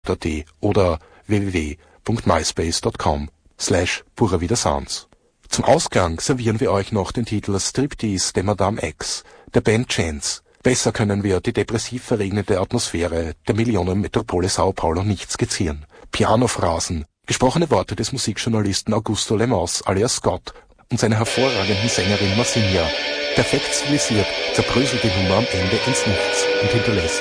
oder www.myspace.com/puravidasounds. Zum Ausgang servieren wir euch noch den Titel Striptease de Madame X der Band Chance. Besser können wir die depressiv verregnete Atmosphäre der Millionenmetropole Sao Paulo nicht skizzieren. Pianophrasen, gesprochene Worte des Musikjournalisten Augusto Lemos alias Scott und seiner hervorragenden Sängerin Marsinha. Perfekt stilisiert zerbröselt die Nummer am Ende ins Nichts und hinterlässt